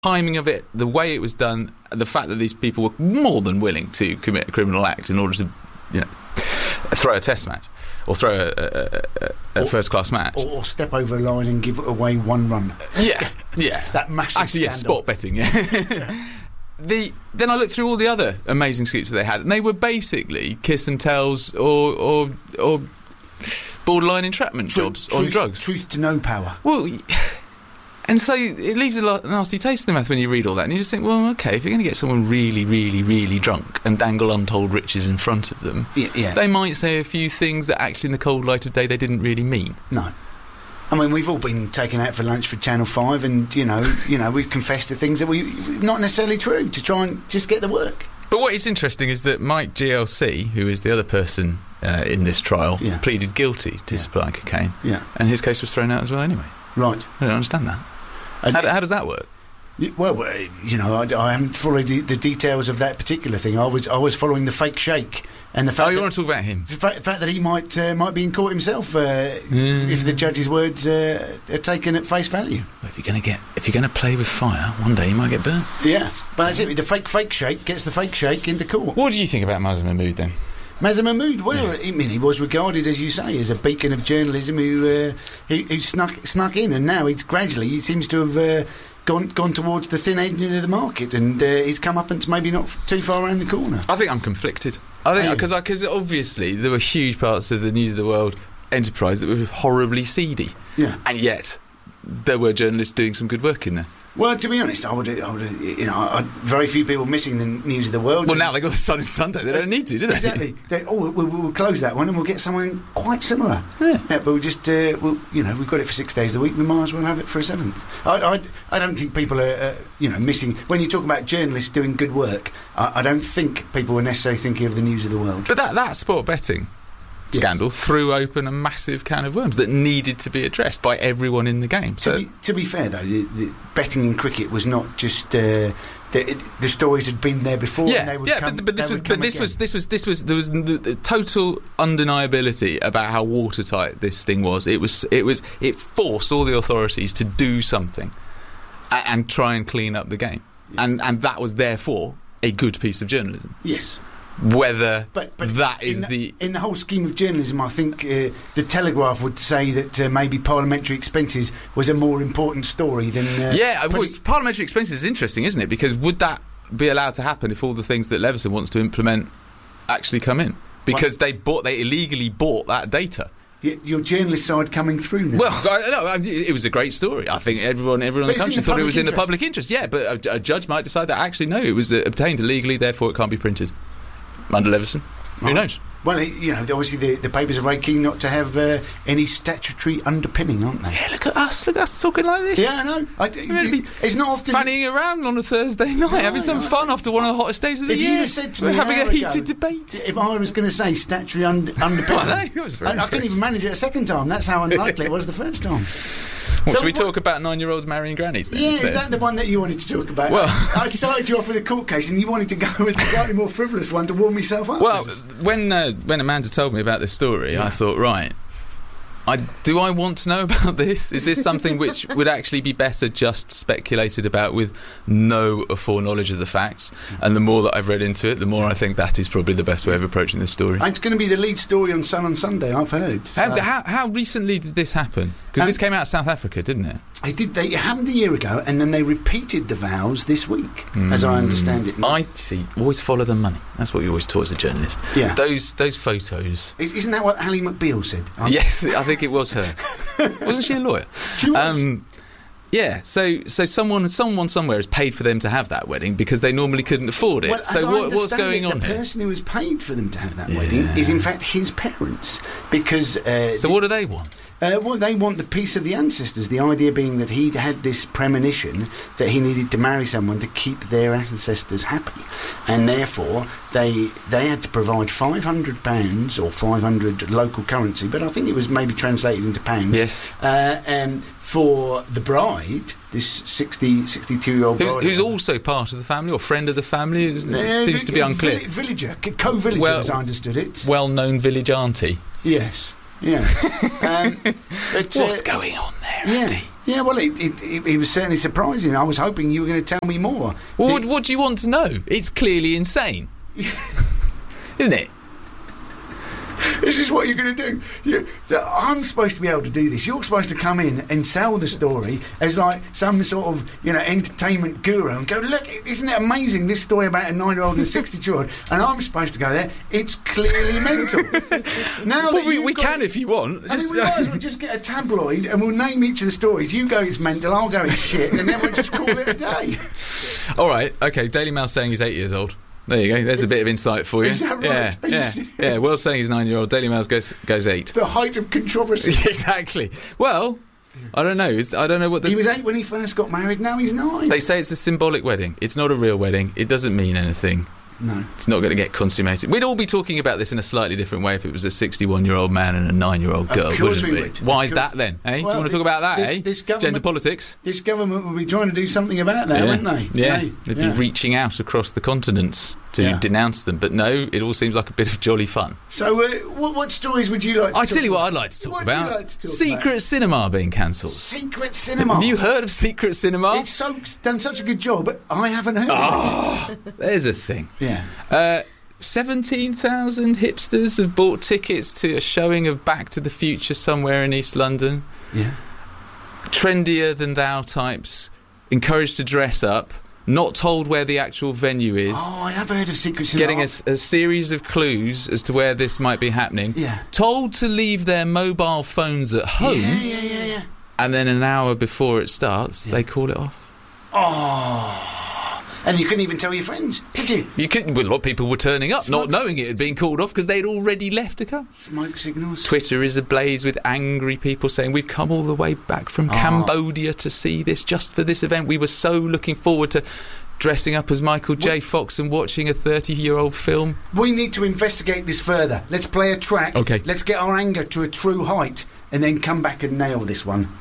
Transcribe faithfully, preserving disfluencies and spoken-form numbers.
timing of it, the way it was done, the fact that these people were more than willing to commit a criminal act in order to, you know, throw a test match or throw a, a, a, a first-class match. Or, or step over a line and give away one run. Yeah, yeah. That massive Actually, scandal. yeah, sport betting, yeah. yeah. The, then I looked through all the other amazing scoops that they had, and they were basically kiss and tells or or, or borderline entrapment Truth, jobs truth, on drugs. Truth to no power. Well, and so it leaves a lot, nasty taste in the mouth when you read all that, and you just think, well, okay, if you're going to get someone really, really, really drunk and dangle untold riches in front of them, yeah, yeah. they might say a few things that actually in the cold light of day they didn't really mean. No. I mean, we've all been taken out for lunch for Channel five, and, you know, you know, we've confessed to things that we not necessarily true to try and just get the work. But what is interesting is that Mike G L C, who is the other person uh, in this trial, yeah. pleaded guilty to yeah. supplying cocaine, yeah. and his case was thrown out as well anyway. Right. I don't understand that. Uh, how, how does that work? Well, you know, I, I haven't followed the, the details of that particular thing. I was I was following the fake shake and the fact. Oh, you that, want to talk about him? The fact, the fact that he might uh, might be in court himself uh, mm. if the judge's words uh, are taken at face value. Well, if you're going to get if you're going to play with fire, one day you might get burned. Yeah, but that's it. The fake fake shake gets the fake shake into court. What do you think about Mazen Mahmood then? Mazen Mahmood, well, yeah. I mean, he was regarded, as you say, as a beacon of journalism who uh, who, who snuck snuck in, and now he's gradually he seems to have. Uh, Gone, gone towards the thin edge of the market, and uh, he's come up and maybe not too far around the corner. I think I'm conflicted. I think because because obviously there were huge parts of the News of the World enterprise that were horribly seedy, yeah, and yet there were journalists doing some good work in there. Well, to be honest, I would, I would, you know, I, very few people missing the News of the World. Well, now they got the Sun and Sunday. They don't need to, do they? Exactly. They, oh, we'll, we'll close that one and we'll get something quite similar. Yeah. yeah but we'll just, uh, we'll, you know, we've got it for six days a week. We might as well have it for a seventh. I, I, I don't think people are, uh, you know, missing. When you talk about journalists doing good work, I, I don't think people were necessarily thinking of the News of the World. But that that sport betting scandal yes. threw open a massive can of worms that needed to be addressed by everyone in the game. So, to, be, to be fair, though, the, the betting in cricket was not just uh, the, the stories had been there before. Yeah, and they would yeah, come, but, but this was but this again. was this was this was there was the, the total undeniability about how watertight this thing was. It was it was it forced all the authorities to do something and, and try and clean up the game, yeah. and and that was therefore a good piece of journalism. Yes. Whether but, but that is in the... In the whole scheme of journalism, I think uh, the Telegraph would say that uh, maybe parliamentary expenses was a more important story than... Uh, yeah, well, parliamentary expenses is interesting, isn't it? Because would that be allowed to happen if all the things that Leveson wants to implement actually come in? Because well, they bought, they illegally bought that data. Your journalist side coming through now. Well, I, no, I, it was a great story. I think everyone, everyone in the country thought it was in the public interest. Yeah, but a, a judge might decide that actually no, it was uh, obtained illegally, therefore it can't be printed. Under Leveson, who right. knows? Well, you know, obviously the, the papers are very keen not to have uh, any statutory underpinning, aren't they? Yeah, look at us, look at us talking like this. Yeah, I know. I, it, it's not often fannying around on a Thursday night, no, having some no, fun no. after one of the hottest days of the if year. You said to We're me having a heated ago, debate. If I was going to say statutory un- underpinning, I, was very I, I couldn't even manage it a second time. That's how unlikely it was the first time. What, so should we what, talk about nine-year-olds marrying grannies then? Yeah, instead? Is that the one that you wanted to talk about? Well, I, I started you off with a court case and you wanted to go with a slightly more frivolous one to warm myself up. Well, when uh, when Amanda told me about this story, yeah. I thought, right, I, do I want to know about this? Is this something which would actually be better just speculated about with no foreknowledge of the facts? And the more that I've read into it, the more I think that is probably the best way of approaching this story. It's going to be the lead story on Sun on Sunday, I've heard. So. How, how, how recently did this happen? Because um, this came out of South Africa, didn't it? I did. They, it happened a year ago, and then they repeated the vows this week, mm. as I understand it. I see. Always follow the money. That's what you always taught as a journalist. Yeah. Those those photos. Isn't that what Ally McBeal said? I'm yes, I think it was her. Wasn't she a lawyer? She was. Um, yeah. So so someone someone somewhere has paid for them to have that wedding because they normally couldn't afford it. Well, so what, what's going it, on the here? The person who has paid for them to have that yeah. wedding is in fact his parents, because. Uh, so what do they want? Uh, well, they want the peace of the ancestors, the idea being that he'd had this premonition that he needed to marry someone to keep their ancestors happy, and therefore they they had to provide five hundred pounds or five hundred local currency, but I think it was maybe translated into pounds. Yes. Uh, um, for the bride, this sixty, sixty-two-year-old bride. Who's, who's also part of the family or friend of the family, isn't it? Uh, Seems to be unclear. Villager, co-villager, well, as I understood it. Well-known village auntie. Yes. Yeah. um, but, What's uh, going on there, yeah. Andy? Yeah, well, it, it, it, it was certainly surprising. I was hoping you were going to tell me more. Well, The- what, what do you want to know? It's clearly insane. Isn't it? This is what you're going to do. You, the, I'm supposed to be able to do this. You're supposed to come in and sell the story as like some sort of, you know, entertainment guru and go, look, isn't it amazing, this story about a nine-year-old and a sixty-two-year-old? And I'm supposed to go there, it's clearly mental. Now Well, that we, you've we got- can if you want. I mean, we might as well just get a tabloid and we'll name each of the stories. You go, it's mental, I'll go, it's shit, and then we'll just call it a day. All right, okay, Daily Mail saying he's eight years old. There you go. There's a bit of insight for you. Is that right? Yeah, Are you yeah, serious? yeah. World's saying he's nine-year-old. Daily Mail goes goes eight. The height of controversy. Exactly. Well, I don't know. It's, I don't know what the. He was eight when he first got married, now he's nine. They say it's a symbolic wedding. It's not a real wedding. It doesn't mean anything. No. It's not going to get consummated. We'd all be talking about this in a slightly different way if it was a sixty-one-year-old man and a nine-year-old Of girl, course wouldn't we we? would. Why Of is course. that then? Eh? Do Well, you want to talk about that, this- eh? this government- Gender politics? This government will be trying to do something about that, yeah. won't they? Yeah. Yeah. They'd Yeah. be reaching out across the continents to Yeah. denounce them. But no, it all seems like a bit of jolly fun. So, uh, what, what stories would you like to I talk tell you what about? I'd like to talk What would you about. like to talk Secret about? cinema being cancelled. Secret cinema. Have you heard of Secret Cinema? It's so done such a good job, but I haven't heard Oh, there's a thing. of it. Yeah. Uh, seventeen thousand hipsters have bought tickets to a showing of Back to the Future somewhere in East London. Yeah. Trendier than thou types, encouraged to dress up, not told where the actual venue is, Oh, I have heard of Secret Cinema. getting a, s- a series of clues as to where this might be happening, Yeah. told to leave their mobile phones at home, Yeah, yeah, yeah, yeah. and then an hour before it starts, they call it off. Oh. And you couldn't even tell your friends, did you? You could, well, a lot of people were turning up, Smoke- not knowing it had been called off because they'd already left to come. Smoke signals. Twitter is ablaze with angry people saying we've come all the way back from Oh. Cambodia to see this just for this event. We were so looking forward to dressing up as Michael J. Fox and watching a thirty-year-old film. We need to investigate this further. Let's play a track. Okay. Let's get our anger to a true height and then come back and nail this one.